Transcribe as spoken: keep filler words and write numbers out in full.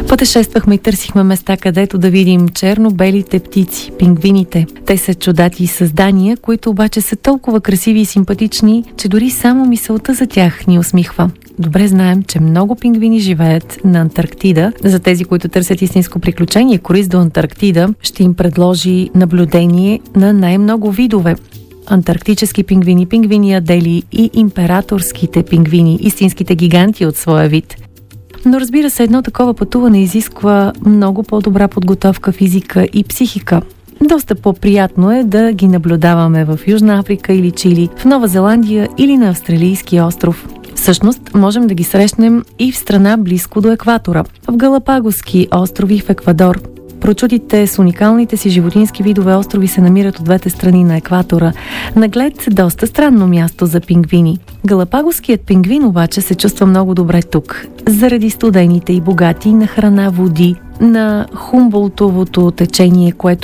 Пътешествахме и търсихме места, където да видим черно-белите птици, пингвините. Те са чудати създания, които обаче са толкова красиви и симпатични, че дори само мисълта за тях ни усмихва. Добре знаем, че много пингвини живеят на Антарктида. За тези, които търсят истинско приключение, круиз до Антарктида ще им предложи наблюдение на най-много видове. Антарктически пингвини, пингвини Адели и императорските пингвини, истинските гиганти от своя вид. Но разбира се, едно такова пътуване изисква много по-добра подготовка, физика и психика. Доста по-приятно е да ги наблюдаваме в Южна Африка или Чили, в Нова Зеландия или на Австралийски остров. Всъщност, можем да ги срещнем и в страна близко до екватора, в Галапагоски острови в Еквадор. Прочутите с уникалните си животински видове острови се намират от двете страни на екватора. Наглед доста странно място за пингвини. Галапагоският пингвин обаче се чувства много добре тук, заради студените и богати на храна води, на Хумболтовото течение, което